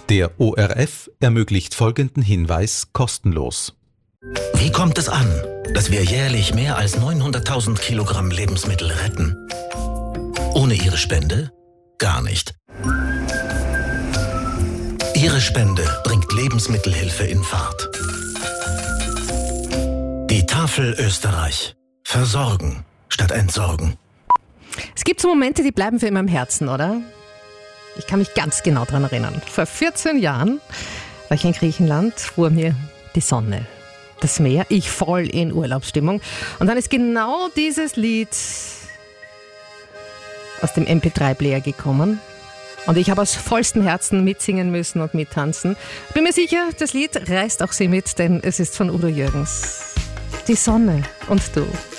Der ORF ermöglicht folgenden Hinweis kostenlos. Wie kommt es an, dass wir jährlich mehr als 900.000 Kilogramm Lebensmittel retten? Ohne Ihre Spende gar nicht. Ihre Spende bringt Lebensmittelhilfe in Fahrt. Die Tafel Österreich. Versorgen statt entsorgen. Es gibt so Momente, die bleiben für immer im Herzen, oder? Ich kann mich ganz genau daran erinnern. Vor 14 Jahren war ich in Griechenland, fuhr mir die Sonne, das Meer, ich voll in Urlaubsstimmung. Und dann ist genau dieses Lied aus dem MP3-Player gekommen. Und ich habe aus vollstem Herzen mitsingen müssen und mittanzen. Bin mir sicher, das Lied reißt auch Sie mit, denn es ist von Udo Jürgens. Die Sonne und du.